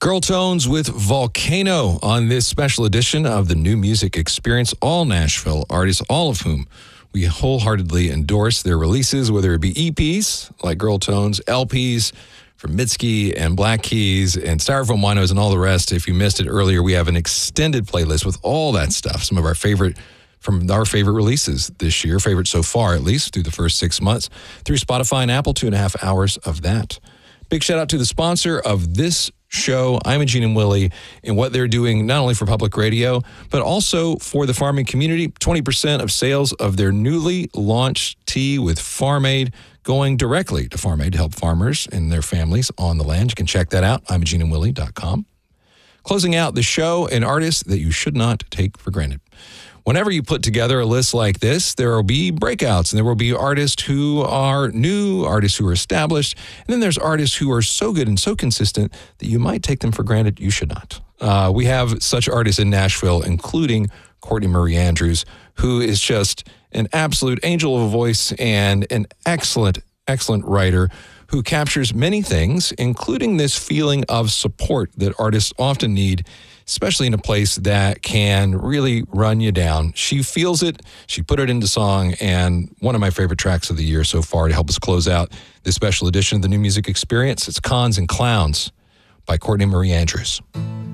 Girl Tones with Volcano on this special edition of the New Music Experience. All Nashville artists, all of whom we wholeheartedly endorse their releases, whether it be EPs like Girl Tones, LPs from Mitski and Black Keys and Styrofoam Winos and all the rest. If you missed it earlier, we have an extended playlist with all that stuff, some of our favorite releases this year, favorite so far at least through the first 6 months, through Spotify and Apple, 2.5 hours of that. Big shout out to the sponsor of this show, Imogene and Willie, and what they're doing not only for public radio, but also for the farming community. 20% of sales of their newly launched tea with Farm Aid going directly to Farm Aid to help farmers and their families on the land. You can check that out, imogeneandwillie.com. Closing out the show, an artist that you should not take for granted. Whenever you put together a list like this, there will be breakouts, and there will be artists who are new, artists who are established, and then there's artists who are so good and so consistent that you might take them for granted. You should not. We have such artists in Nashville, including Courtney Marie Andrews, who is just an absolute angel of a voice and an excellent, excellent writer who captures many things, including this feeling of support that artists often need, especially in a place that can really run you down. She feels it. She put it into song, and one of my favorite tracks of the year so far to help us close out this special edition of the New Music Experience. It's Cons and Clowns by Courtney Marie Andrews.